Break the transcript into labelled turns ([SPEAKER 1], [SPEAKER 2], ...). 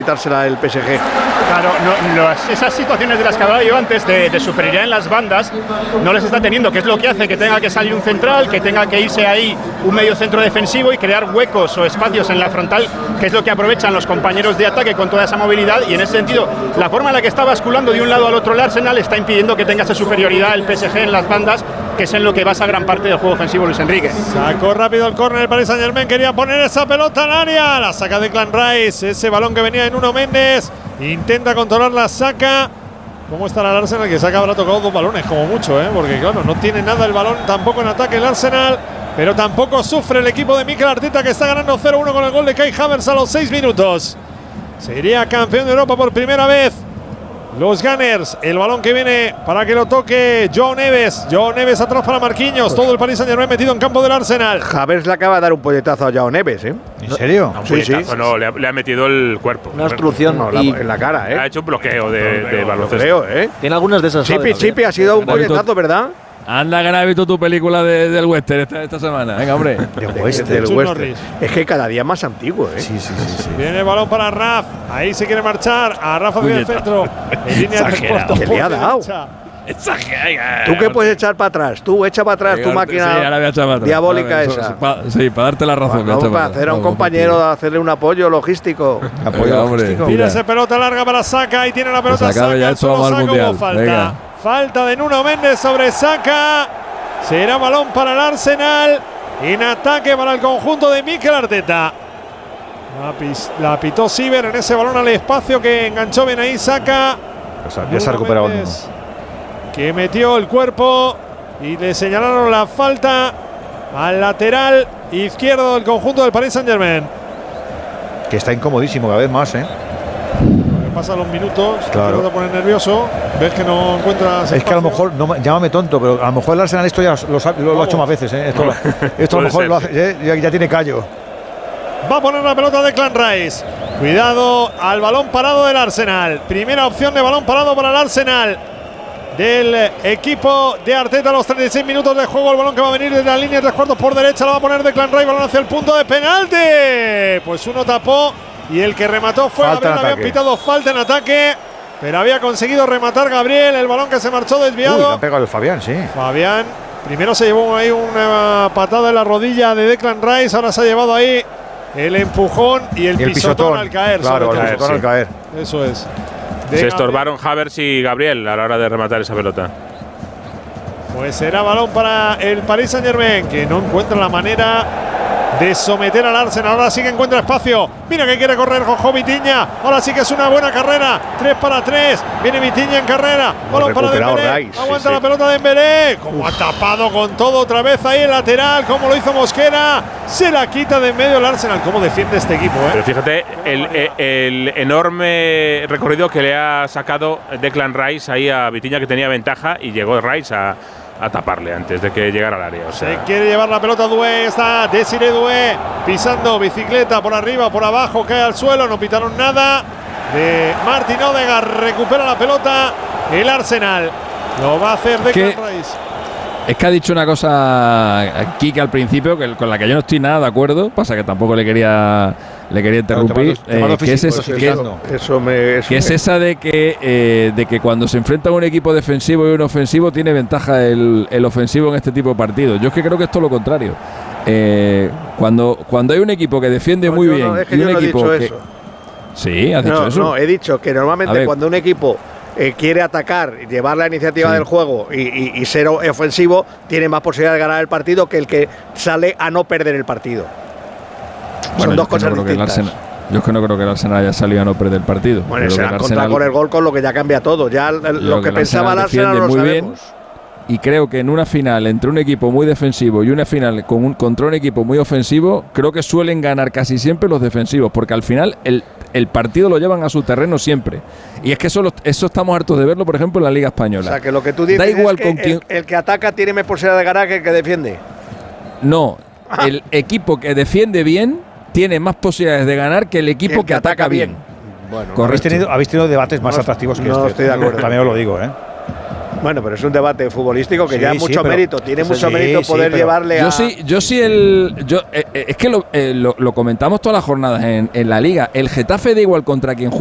[SPEAKER 1] quitársela el PSG.
[SPEAKER 2] Claro, esas situaciones de las que hablaba yo antes de superioridad en las bandas no les está teniendo, que es lo que hace que tenga que salir un central, que tenga que irse ahí un medio centro defensivo y crear huecos o espacios en la frontal, que es lo que aprovechan los compañeros de ataque con toda esa movilidad. Y en ese sentido, la forma en la que está basculando de un lado al otro el Arsenal está impidiendo que tenga esa superioridad el PSG en las bandas, que es en lo que basa gran parte del juego ofensivo Luis Enrique.
[SPEAKER 3] Sacó rápido el córner el Paris Saint-Germain, quería poner esa pelota al área, la saca Declan Rice, ese balón que venía de Nuno Méndez, intenta controlar la saca. ¿Cómo estará el Arsenal? Que saca habrá tocado 2 balones como mucho, porque claro, no tiene nada el balón tampoco en ataque el Arsenal, pero tampoco sufre el equipo de Mikel Arteta, que está ganando 0-1 con el gol de Kai Havertz a los 6 minutos. Sería campeón de Europa por primera vez los Gunners. El balón que viene para que lo toque Joao Neves. Joao Neves atrás para Marquinhos. Todo el Paris Saint-Germain metido en campo del Arsenal.
[SPEAKER 1] Havertz le acaba de dar un puñetazo a Joao Neves, ¿En
[SPEAKER 4] serio?
[SPEAKER 1] Sí.
[SPEAKER 5] No, le ha metido el cuerpo.
[SPEAKER 6] Una obstrucción.
[SPEAKER 1] En la cara,
[SPEAKER 5] Ha hecho un bloqueo de baloncesto.
[SPEAKER 1] Creo,
[SPEAKER 6] Tiene algunas de esas.
[SPEAKER 1] Chipi, ha sido un puñetazo, ¿verdad?
[SPEAKER 7] Anda, que no has visto tu película del western esta semana. Venga, hombre.
[SPEAKER 1] Del western. Es que cada día más antiguo,
[SPEAKER 4] Sí.
[SPEAKER 3] Viene el balón para Raf. Ahí se quiere marchar. A Rafa hacia el centro. En línea de respuesta.
[SPEAKER 1] ¿Qué le ha dado? Tú que puedes echar para atrás. Tú echa para atrás tu máquina diabólica esa.
[SPEAKER 7] Para darte la razón.
[SPEAKER 1] Para hacer a un compañero, hacerle un apoyo logístico.
[SPEAKER 3] Mira esa pelota larga para Saka. Ahí tiene la pelota Saka.
[SPEAKER 7] Ya esto vamos al mundial. Venga.
[SPEAKER 3] Falta de Nuno Méndez sobre Saka. Será balón para el Arsenal. En ataque para el conjunto de Mikel Arteta. La pitó Siver en ese balón al espacio que enganchó bien ahí Saka.
[SPEAKER 4] Ya se ha recuperado el
[SPEAKER 3] que metió el cuerpo y le señalaron la falta al lateral izquierdo del conjunto del Paris Saint-Germain.
[SPEAKER 4] Que está incomodísimo cada vez más,
[SPEAKER 3] Pasan los minutos,
[SPEAKER 4] claro.
[SPEAKER 3] Te pone nervioso, ves que no encuentras espacio.
[SPEAKER 4] Es que a lo mejor, llámame tonto, pero a lo mejor el Arsenal esto ya lo ha hecho más veces. Esto a lo mejor lo hace, ya tiene callo.
[SPEAKER 3] Va a poner la pelota de Declan Rice. Cuidado al balón parado del Arsenal. Primera opción de balón parado para el Arsenal del equipo de Arteta a los 36 minutos de juego. El balón que va a venir desde la línea de 3/4 por derecha. Lo va a poner Declan Rice, balón hacia el punto de penalti. Pues uno tapó y el que remató fue Gabriel. Habían pitado falta en ataque, pero había conseguido rematar Gabriel. El balón que se marchó desviado.
[SPEAKER 4] Le ha pegado el Fabián, sí.
[SPEAKER 3] Fabián primero se llevó ahí una patada en la rodilla de Declan Rice. Ahora se ha llevado ahí el empujón y el pisotón al caer.
[SPEAKER 4] Claro, el pisotón al caer.
[SPEAKER 3] Eso es.
[SPEAKER 5] Se estorbaron Havertz y Gabriel a la hora de rematar esa pelota.
[SPEAKER 3] Pues será balón para el Paris Saint-Germain, que no encuentra la manera de someter al Arsenal. Ahora sí que encuentra espacio. Mira que quiere correr Jojo Vitinha. Ahora sí que es una buena carrera. 3-3. Viene Vitinha en carrera. Balón para Dembélé. Aguanta la pelota de Dembélé. Como ha tapado con todo otra vez ahí el lateral. Como lo hizo Mosquera. Se la quita de en medio el Arsenal. ¿Cómo defiende este equipo?
[SPEAKER 5] Pero fíjate el enorme recorrido que le ha sacado Declan Rice ahí a Vitinha, que tenía ventaja, y llegó Rice a taparle antes de que llegara al área.
[SPEAKER 3] Se quiere llevar la pelota Doué. Está Desiré Doué pisando bicicleta por arriba, por abajo, cae al suelo. No pitaron nada. De Martin Odegaard recupera la pelota el Arsenal. Lo va a hacer Declan Rice.
[SPEAKER 7] Es que ha dicho una cosa aquí que al principio con la que yo no estoy nada de acuerdo. Pasa que tampoco le quería interrumpir. Que es esa de que cuando se enfrenta a un equipo defensivo y un ofensivo tiene ventaja el ofensivo en este tipo de partidos. Yo es que creo que es todo lo contrario. Cuando hay un equipo que defiende muy bien y un equipo que… Sí, has dicho eso.
[SPEAKER 1] No, he dicho que normalmente cuando un equipo quiere atacar, llevar la iniciativa del juego y ser ofensivo, tiene más posibilidad de ganar el partido que el que sale a no perder el partido. Son dos cosas distintas.
[SPEAKER 7] Yo es que no creo que el Arsenal haya salido a no perder el partido.
[SPEAKER 1] Bueno, se han encontrado con el gol, con lo que ya cambia todo. Ya lo que pensaba el Arsenal lo sabemos. Bien,
[SPEAKER 7] y creo que en una final entre un equipo muy defensivo y una final contra un equipo muy ofensivo, creo que suelen ganar casi siempre los defensivos, porque al final el partido lo llevan a su terreno siempre. Y es que eso estamos hartos de verlo, por ejemplo, en la Liga Española.
[SPEAKER 1] O sea, que lo que tú dices es que el que ataca tiene más posibilidad de ganar que el que defiende.
[SPEAKER 7] No, el equipo que defiende bien tiene más posibilidades de ganar que el equipo que ataca bien.
[SPEAKER 4] Bueno, habéis tenido debates más atractivos que este.
[SPEAKER 1] No estoy de acuerdo.
[SPEAKER 4] También os lo digo,
[SPEAKER 1] Bueno, pero es un debate futbolístico que ya mucho mérito, tiene mucho mérito poder llevarle a…
[SPEAKER 7] Es que lo comentamos todas las jornadas en la Liga. El Getafe da igual contra quien juegue.